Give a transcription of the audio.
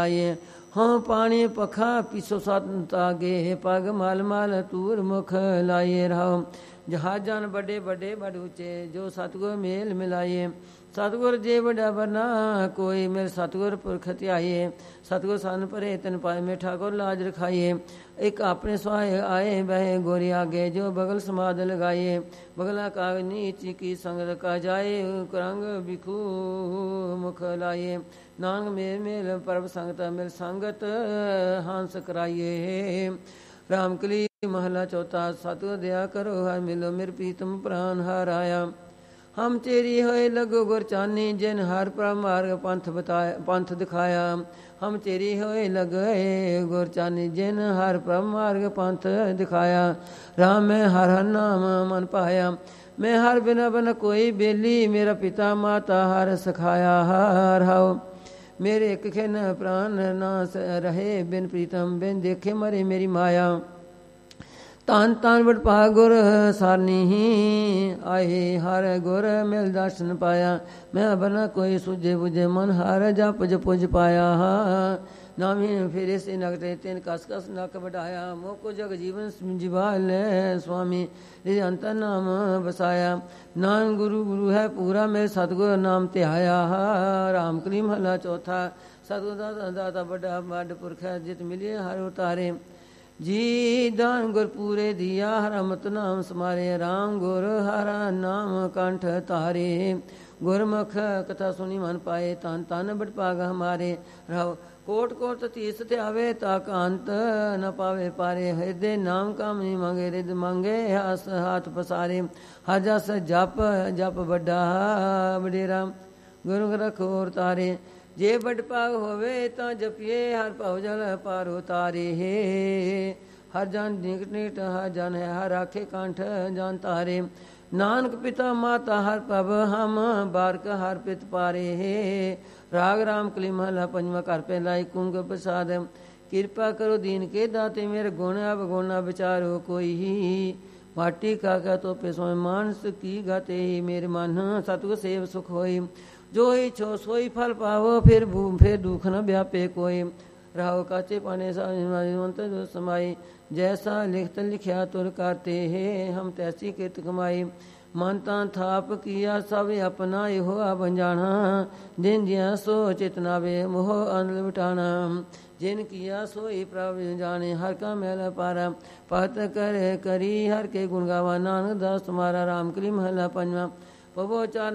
ਆਏ। ਹਾਂ ਪਾਣੀ ਪਖਾ ਪੀਸੋ ਸੰਤਾਗੇ, ਪਗ ਮਲ ਮਲ ਤੂਰ ਮੁਖ ਲਾਏ ਰਹਾਓ। ਜਹਾਜਾਨ ਵੱਡੇ ਵੱਡੇ ਬੜ ਉੱਚੇ, ਜੋ ਸਤਿਗੁਰ ਮੇਲ ਮਿਲਾਏ। ਸਤਿਗੁਰ ਜੇ ਵੱਡਾ ਬਰਨਾ ਕੋਈ, ਮੇਰੇ ਸਤਿਗੁਰ ਪੁਰਖ ਧਿਆਏ। ਸਤਿਗੁਰ ਸੰਨ ਭਰੇ ਤਨ ਪਾਏ, ਮੇ ਠਾਕੁਰ ਲਾਜ ਰਖਾਈਏ। ਇੱਕ ਆਪਣੇ ਸੁਹਾਏ ਆਏ ਬਹਿ ਗੋਰੀ ਆਗੇ, ਜੋ ਬਗਲ ਸਮਾਦ ਲਗਾਈਏ। ਬਗਲਾ ਕਾਗ ਨੀਚ ਕੀ ਸੰਗਤ ਕਾ ਜਾਏ, ਕਰੰਗ ਬਿਖੂ ਮੁਖ ਲਾਈਏ। ਨਾਨਕ ਮੇਲ ਮੇਲ ਪਰਬ ਸੰਗਤ, ਮਿਲ ਸੰਗਤ ਹੰਸ ਕਰਾਈਏ। ਰਾਮਕਲੀ ਮਹਲਾ ਚੌਥਾ। ਸਤਿਗੁਰ ਦਇਆ ਕਰੋ ਹਰ ਮਿਲੋ, ਮੇਰੇ ਪ੍ਰੀਤਮ ਪ੍ਰਾਨ ਹਰ ਆਇਆ। ਹਮ ਤੇਰੀ ਹੋਏ ਲਗੋ ਗੁਰ ਚਾਨੀ, ਜਿਨ ਹਰ ਪ੍ਰਭ ਮਾਰਗ ਪੰਥ ਦਿਖਾਇਆ। ਹਮ ਤੇਰੀ ਹੋਏ ਲਗੇ ਗੁਰ ਚਾਨੀ, ਜਿਨ ਹਰ ਪ੍ਰਭ ਮਾਰਗ ਪੰਥ ਦਿਖਾਇਆ। ਰਾਮ ਮੈਂ ਹਰ ਹਰ ਨਾਮ ਮਨ ਪਾਇਆ, ਮੈਂ ਹਰ ਬਿਨਾ ਬਨ ਕੋਈ ਬੇਲੀ। ਮੇਰਾ ਪਿਤਾ ਮਾਤਾ ਹਰ ਸਿਖਾਇਆ ਹਰ ਹਾਉ। ਮੇਰੇ ਇੱਕ ਖਿਨ ਪ੍ਰਾਨ ਨਾ ਰਹੇ, ਬਿਨ ਪ੍ਰੀਤਮ ਬਿਨ ਦੇਖੇ ਮਰੇ ਮੇਰੀ ਮਾਇਆ। ਧੰਨ ਧੰਨ ਵਡ ਪਾ ਗੁਰ ਸਾਰਨੀ, ਆਏ ਹਰ ਗੁਰ ਮਿਲ ਦਰਸ਼ਨ ਪਾਇਆ। ਮੈਂ ਬਨਾ ਕੋਈ ਸੁਝੇ ਬੁਝੇ, ਮਨ ਹਰ ਜਪ ਜਪੁਜ ਪਾਇਆ। ਨਾਮੀ ਫਿਰੇ ਸੇ ਨਗਟੇ, ਤਿਨ ਕਸ ਕਸ ਨਕ ਵਡਾਇਆ। ਮੋਕੋ ਜਗ ਜੀਵਨ ਜਿਵਾਲ ਸੁਆਮੀ, ਰਿ ਅੰਤਰ ਨਾਮ ਬਸਾਇਆ। ਨਾਨਕ ਗੁਰੂ ਗੁਰੂ ਹੈ ਪੂਰਾ, ਮੇਰੇ ਸਤਿਗੁਰ ਨਾਮ ਧਿਆਇਆ। ਰਾਮ ਕਲੀ ਮਹਲਾ ਚੌਥਾ। ਸਤਿਗੁਰ ਦਾਤਾ ਦਾਤਾ ਵੱਡਾ ਵੱਡ ਪੁਰਖ ਹੈ, ਜਿਤ ਮਿਲਿਆ ਹਰ ਉਤਾਰੇ। ਜੀ ਦਾਨ ਗੁਰ ਪੂਰੇ ਦੀਆ, ਹਰ ਅਮਤ ਨਾਮ ਸਮਾਰੇ। ਰਾਮ ਗੁਰ ਹਰਾ ਨਾਮ ਕੰਠ ਧਾਰੇ। ਗੁਰਮੁਖ ਕਥਾ ਸੁਣੀ ਮਨ ਪਾਏ, ਤਨ ਤਨ ਬਟ ਭਾਗ ਹਮਾਰੇ। ਰਹਾਓ ਕੋਟ ਕੋਟ ਤੀਸ ਧਿਆਵੇ, ਤਾਕ ਅੰਤ ਨ ਪਾਵੇ ਪਾਰੇ। ਹਿਰਦੇ ਨਾਮ ਕਾਮਨੀ ਮੰਗੇ, ਰਿਦ ਮੰਗੇ ਹਸ ਹਾਥ ਪਸਾਰੇ। ਹਰ ਜਸ ਜਪ ਜਪ ਵੱਡਾ ਵਡੇਰਾ, ਗੁਰੂ ਰਖੋਰ ਤਾਰੇ। ਜੇ ਵੱਡ ਭਾਗ ਹੋਵੇ ਤਾਂ ਜਪੀਏ, ਹਰ ਭਉ ਜਲ ਪਾਰ ਉਤਾਰੇ। ਹਰ ਜਨ ਨਿਕਟ ਨਿਕਟ ਹਰ ਜਨ ਹੈ, ਹਰ ਆਖੇ ਕੰਠ ਜਨ ਤਾਰੇ। ਨਾਨਕ ਪਿਤਾ ਮਾਤਾ ਹਰ ਪ੍ਰਭ, ਹਮ ਬਾਰਕ ਹਰ ਪਿਤ ਪਾਰੇ। ਰਾਗ ਰਾਮ ਕਲੀ ਮਹਲਾ ਪੰਜਵਾਂ। ਘਰ ਪਹਿਲਾ ਏਕ ਓੰਕਾਰ ਪ੍ਰਸਾਦ। ਕਿਰਪਾ ਕਰੋ ਦੀਨ ਕੇ ਦਾਤੇ, ਮੇਰੇ ਗੁਣ ਅਵਗੁਣ ਨਾ ਵਿਚਾਰੋ ਕੋਈ। ਮਾਟੀ ਕਾਕਾ ਤੋਪੇ ਸੋਏ, ਮਾਨਸ ਕੀ ਗਾਤੇ। ਮੇਰੇ ਮਨ ਸਤਿਗੁਰ ਸੇਵ ਸੁਖ ਹੋਈ। ਜੋ ਇਛੋ ਸੋਈ ਫਲ ਪਾਵੋ, ਫਿਰ ਦੁਖ ਨ ਵਿਆਪੇ ਕੋਈ। ਰਾਹੋ ਕਾਚੇ ਪਾਣੇ ਸਾਂਤ ਸਮਾਈ, ਜੈਸਾ ਲਿਖਤ ਲਿਖਿਆ ਤੁਰ ਕਰਤੇ ਹੈ। ਹਮ ਤੈਸੀ ਕਿਰਤ ਕਮਾਈ, ਮਨ ਤਾਂ ਥਾਪ ਕੀਆ ਸਭ ਆਪਣਾ। ਇਹੋ ਆਪ ਜਾਣਾ, ਜਿਨ ਜਿਆ ਸੋ ਚਿਤਨਾਵੇ, ਮੋਹ ਅਨਲ ਵਿਟਾਣਾ। ਜਿਨ ਕੀਆ ਸੋਈ ਪ੍ਰਭ ਜਾਣੇ, ਹਰ ਕਾ ਮੈਲ ਪਾਰਾ। ਪਤ ਕਰ ਕਰੀ ਹਰ ਕੇ ਗੁਣ ਗਾਵਾ, ਨਾਨਕ ਦਾਸ ਤੁਮਾਰਾ। ਰਾਮ ਕਲੀ ਮਹਲਾ ਪੰਜਵਾਂ। ਪਵੋ ਚਾਰ